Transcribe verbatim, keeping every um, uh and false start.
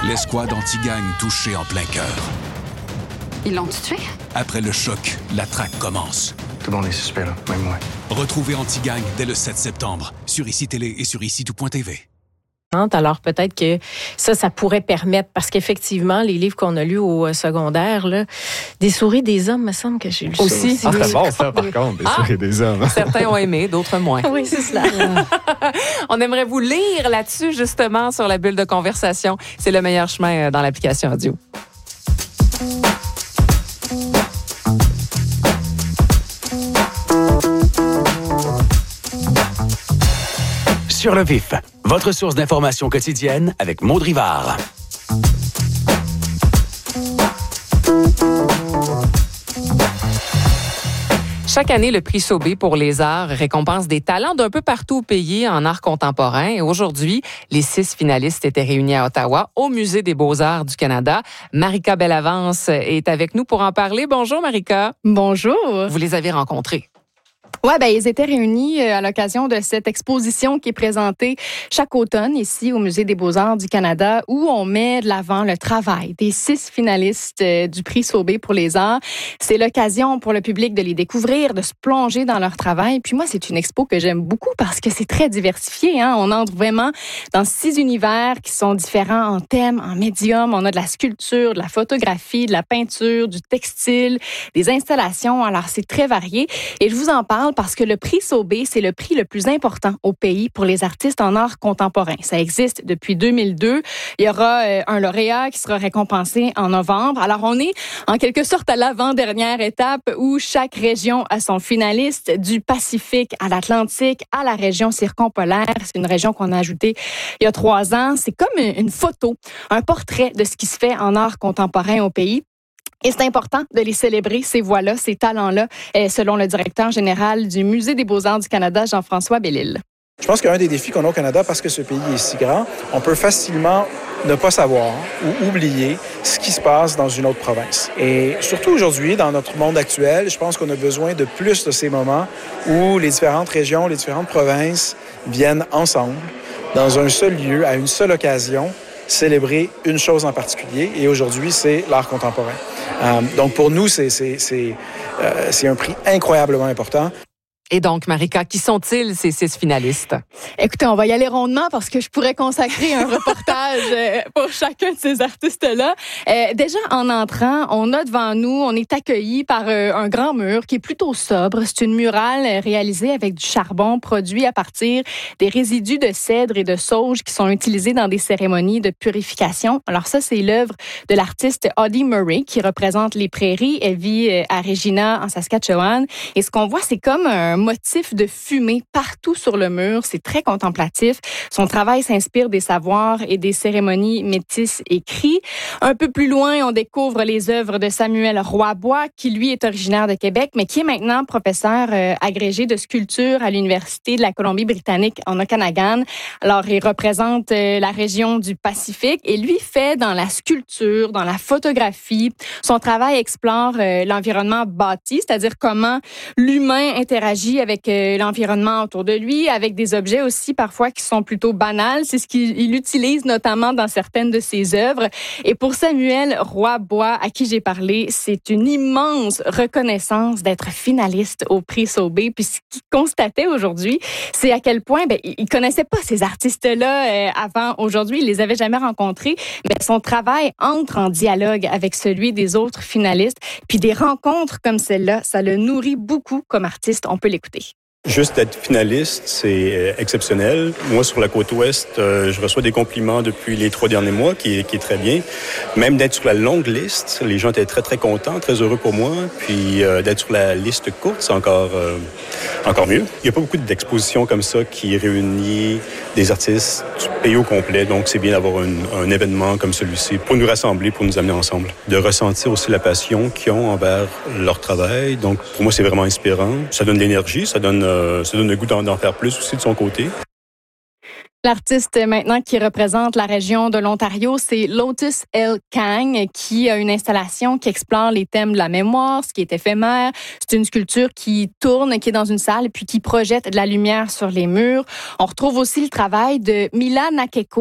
L'escouade anti-gang touchée en plein cœur. Ils l'ont tué? Après le choc, la traque commence. Tout le monde est suspect, là, même moi. Retrouvez Anti-Gang dès le sept septembre sur I C I Télé et sur ici tout point t v. Alors peut-être que ça, ça pourrait permettre, parce qu'effectivement, les livres qu'on a lus au secondaire, là, des souris des hommes, me semble que j'ai lu aussi. ça aussi. Ah, c'est bon ça, par contre, des ah, souris des hommes. Certains ont aimé, d'autres moins. Oui, c'est cela. On aimerait vous lire là-dessus, justement, sur la bulle de conversation. C'est le meilleur chemin dans l'application audio. Sur le vif, votre source d'information quotidienne avec Maud Rivard. Chaque année, le prix Sauvé pour les arts récompense des talents d'un peu partout au pays en art contemporain. Et aujourd'hui, les six finalistes étaient réunis à Ottawa, au Musée des beaux-arts du Canada. Marika Bellavance est avec nous pour en parler. Bonjour, Marika. Bonjour. Vous les avez rencontrés. Ouais, ben ils étaient réunis à l'occasion de cette exposition qui est présentée chaque automne ici au Musée des beaux-arts du Canada, où on met de l'avant le travail des six finalistes du prix Sauvé pour les arts. C'est l'occasion pour le public de les découvrir, de se plonger dans leur travail. Puis moi, c'est une expo que j'aime beaucoup parce que c'est très diversifié. Hein? On entre vraiment dans six univers qui sont différents en thème, en médium. On a de la sculpture, de la photographie, de la peinture, du textile, des installations. Alors, c'est très varié. Et je vous en parle parce que le prix Sauvé, c'est le prix le plus important au pays pour les artistes en art contemporain. Ça existe depuis deux mille deux. Il y aura euh, un lauréat qui sera récompensé en novembre. Alors, on est en quelque sorte à l'avant-dernière étape où chaque région a son finaliste, du Pacifique à l'Atlantique, à la région circumpolaire. C'est une région qu'on a ajoutée il y a trois ans. C'est comme une photo, un portrait de ce qui se fait en art contemporain au pays. Et c'est important de les célébrer, ces voix-là, ces talents-là, selon le directeur général du Musée des beaux-arts du Canada, Jean-François Bellil. Je pense qu'un des défis qu'on a au Canada, parce que ce pays est si grand, on peut facilement ne pas savoir ou oublier ce qui se passe dans une autre province. Et surtout aujourd'hui, dans notre monde actuel, je pense qu'on a besoin de plus de ces moments où les différentes régions, les différentes provinces viennent ensemble, dans un seul lieu, à une seule occasion, célébrer une chose en particulier. Et aujourd'hui, c'est l'art contemporain. Euh, donc, pour nous, c'est, c'est, c'est, euh, c'est un prix incroyablement important. Et donc, Marika, qui sont-ils, ces six finalistes? Écoutez, on va y aller rondement parce que je pourrais consacrer un reportage pour chacun de ces artistes-là. Euh, déjà, en entrant, on a devant nous, on est accueillis par euh, un grand mur qui est plutôt sobre. C'est une murale réalisée avec du charbon produit à partir des résidus de cèdre et de sauge qui sont utilisés dans des cérémonies de purification. Alors ça, c'est l'œuvre de l'artiste Audie Murray qui représente les prairies. Elle vit à Regina, en Saskatchewan. Et ce qu'on voit, c'est comme un motif de fumée partout sur le mur. C'est très contemplatif. Son travail s'inspire des savoirs et des cérémonies métisses écrits. Un peu plus loin, on découvre les œuvres de Samuel Roy-Bois, qui lui est originaire de Québec, mais qui est maintenant professeur euh, agrégé de sculpture à l'Université de la Colombie-Britannique en Okanagan. Alors, il représente euh, la région du Pacifique et lui fait dans la sculpture, dans la photographie. Son travail explore euh, l'environnement bâti, c'est-à-dire comment l'humain interagit avec euh, l'environnement autour de lui, avec des objets aussi parfois qui sont plutôt banals. C'est ce qu'il utilise notamment dans certaines de ses œuvres. Et pour Samuel Roy-Bois, à qui j'ai parlé, c'est une immense reconnaissance d'être finaliste au prix Sauvé. Puis ce qu'il constatait aujourd'hui, c'est à quel point ben, il connaissait pas ces artistes-là euh, avant aujourd'hui. Il les avait jamais rencontrés. Mais son travail entre en dialogue avec celui des autres finalistes. Puis des rencontres comme celle-là, ça le nourrit beaucoup comme artiste. On peut l'écouter. Juste d'être finaliste, c'est exceptionnel. Moi, sur la côte ouest, euh, je reçois des compliments depuis les trois derniers mois, qui est, qui est très bien. Même d'être sur la longue liste, les gens étaient très, très contents, très heureux pour moi. Puis euh, d'être sur la liste courte, c'est encore, euh, encore mieux. Il n'y a pas beaucoup d'expositions comme ça qui réunit des artistes du pays au complet. Donc, c'est bien d'avoir un, un événement comme celui-ci pour nous rassembler, pour nous amener ensemble. De ressentir aussi la passion qu'ils ont envers leur travail. Donc, pour moi, c'est vraiment inspirant. Ça donne de l'énergie, ça donne Euh, ça donne le goût d'en, d'en faire plus aussi de son côté. L'artiste maintenant qui représente la région de l'Ontario, c'est Lotus L. Kang, qui a une installation qui explore les thèmes de la mémoire, ce qui est éphémère. C'est une sculpture qui tourne, qui est dans une salle, puis qui projette de la lumière sur les murs. On retrouve aussi le travail de Mila Nakeko,